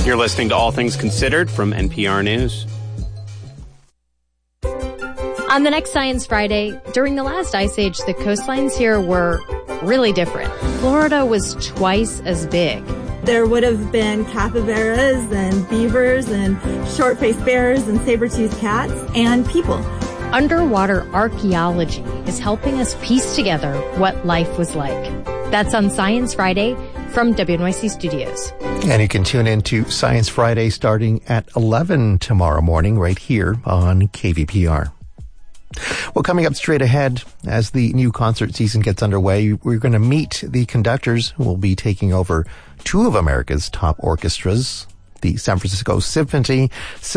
You're listening to All Things Considered from NPR News. On the next Science Friday, during the last ice age, the coastlines here were really different. Florida was twice as big. There would have been capybaras and beavers and short-faced bears and saber-toothed cats and people. Underwater archaeology is helping us piece together what life was like. That's on Science Friday from WNYC Studios. And you can tune in to Science Friday starting at 11 tomorrow morning right here on KVPR. Well, coming up straight ahead, as the new concert season gets underway, we're going to meet the conductors who will be taking over two of America's top orchestras, the San Francisco Symphony,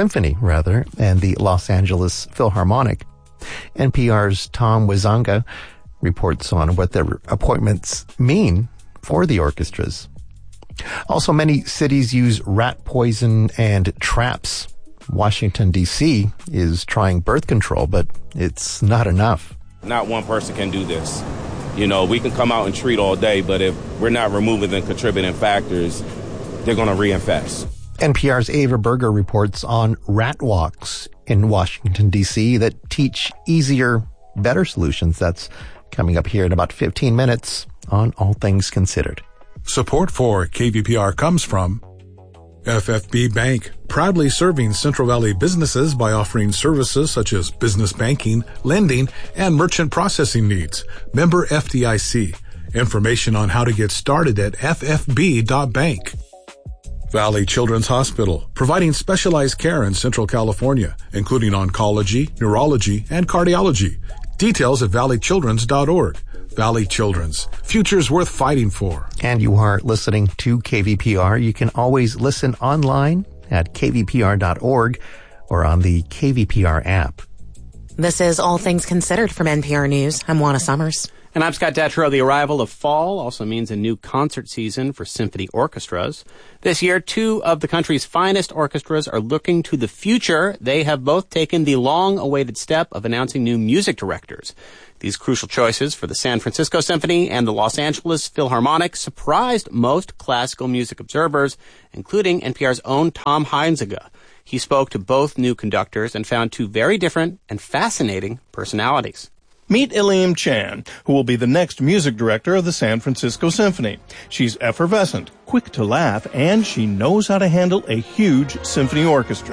and the Los Angeles Philharmonic. NPR's Tom Wizanga reports on what their appointments mean for the orchestras. Also, many cities use rat poison and traps. Washington, D.C. is trying birth control, but it's not enough. Not one person can do this. You know, we can come out and treat all day, but if we're not removing the contributing factors, they're going to reinfest. NPR's Ava Berger reports on rat walks in Washington, D.C. that teach easier, better solutions. That's coming up here in about 15 minutes on All Things Considered. Support for KVPR comes from FFB Bank, proudly serving Central Valley businesses by offering services such as business banking, lending, and merchant processing needs. Member FDIC. Information on how to get started at ffb.bank. Valley Children's Hospital, providing specialized care in Central California, including oncology, neurology, and cardiology. Details at valleychildrens.org. Valley Children's, futures worth fighting for. And you are listening to KVPR. You can always listen online at kvpr.org or on the KVPR app. This is All Things Considered from NPR News. I'm Juana Summers. And I'm Scott Detrow. The arrival of fall also means a new concert season for symphony orchestras. This year, two of the country's finest orchestras are looking to the future. They have both taken the long-awaited step of announcing new music directors. These crucial choices for the San Francisco Symphony and the Los Angeles Philharmonic surprised most classical music observers, including NPR's own Tom Heinziger. He spoke to both new conductors and found two very different and fascinating personalities. Meet Elaine Chan, who will be the next music director of the San Francisco Symphony. She's effervescent, quick to laugh, and she knows how to handle a huge symphony orchestra.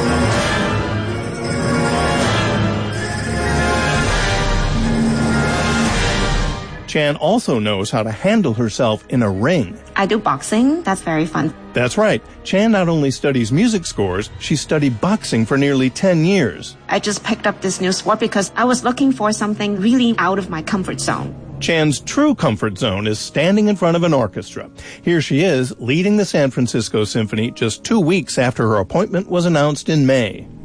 Chan also knows how to handle herself in a ring. I do boxing. That's very fun. That's right. Chan not only studies music scores, she studied boxing for nearly 10 years. I just picked up this new sport because I was looking for something really out of my comfort zone. Chan's true comfort zone is standing in front of an orchestra. Here she is, leading the San Francisco Symphony just 2 weeks after her appointment was announced in May.